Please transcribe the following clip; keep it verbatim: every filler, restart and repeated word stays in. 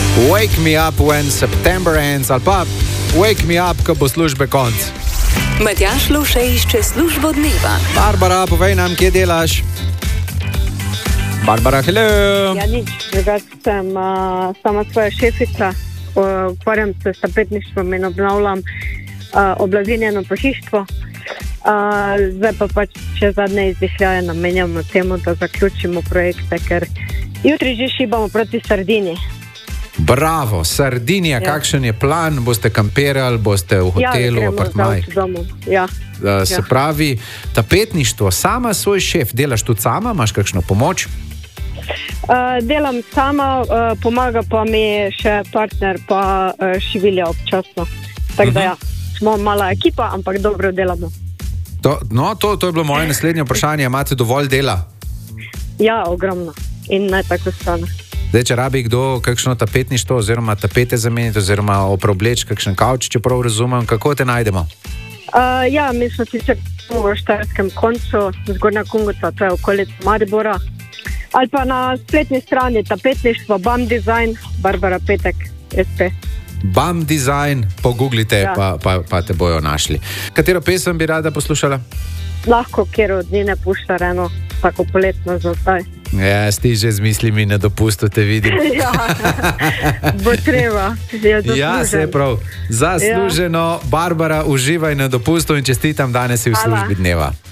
Wake me up when September ends, ali pa wake me up, ko bo službe konc. Matjaž Lovše išče službo dneva. Barbara, povej nam, kje delaš? Barbara, hello. Ja, nič, drugač sem uh, sama svoja šefica, ukvarjam se s tapetništvom in obnavljam uh, oblazinjeno pohištvo. Uh, zdaj pa pač še zadnje izdihljaje namenjamo temu, da zaključimo projekte, ker jutri že šibamo proti Sardini. Bravo, Sardinija, ja. Kakšen je plan? Boste kampirali, boste v hotelu, ja, v apartmajih? Ja, uh, se ja. pravi, tapetništvo, sama svoj šef, delaš tudi sama, imaš kakšno pomoč? Uh, delam sama, uh, pomaga pa mi še partner, pa uh, šivilja občasno. Tako da ja, smo mala ekipa, ampak dobro delamo. To, no, to, to je bilo moje naslednje vprašanje. Imate dovolj dela? Ja, ogromno. In naj tako stane. Zdaj, če rabi kdo kakšno tapetništvo, oziroma tapete zameniti, oziroma opreobleči kakšen kavč, če prav razumem, kako te najdemo? Uh, ja, mi smo sicer v Štajerskem koncu, Zgornja Kungoca, to je okolica Maribora. Ali pa na spletni strani tapetništvo, Bam Design, Barbara Petek, S P. Bam Design, pogooglite, ja. pa, pa, pa te bojo našli. Katero pesem bi rada poslušala? Lahko, kjer od Nine Puštar, eno tako poletno za zdaj. Ja, ti že z mislimi na dopustu te vidim. Ja, bo treba. Ja, se prav. Zasluženo. Ja. Barbara, uživaj na dopustu in čestitam, danes si v službi dneva.